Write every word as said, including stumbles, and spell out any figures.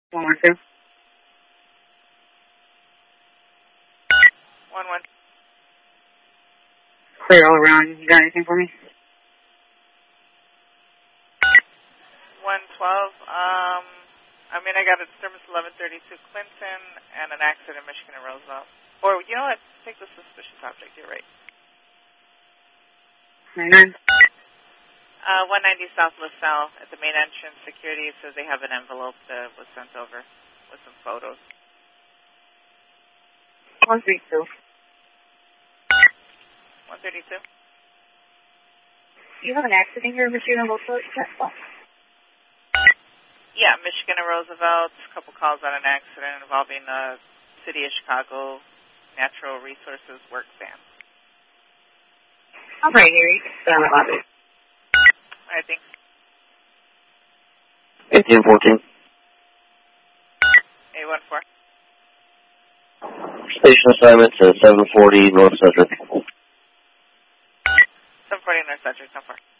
One one two. One one. Clear all around. You got anything for me? One twelve. Um, I mean, I got a disturbance eleven thirty-two Clinton and an accident in Michigan and Roosevelt. Or, you know what? Take the suspicious object. You're right. ninety-nine. Uh, one ninety South LaSalle at the main entrance. Security says they have an envelope that was sent over with some photos. one thirty-two. one thirty-two. You have an accident here in Michigan and Roosevelt? Yeah, Michigan and Roosevelt. A couple calls on an accident involving the City of Chicago Natural Resources Work Van. I'm right here. You can stand about it. All right, thanks. eighteen fourteen. eight one four. Station assignment to seven forty North Cedric. seven forty North Cedric, ten four.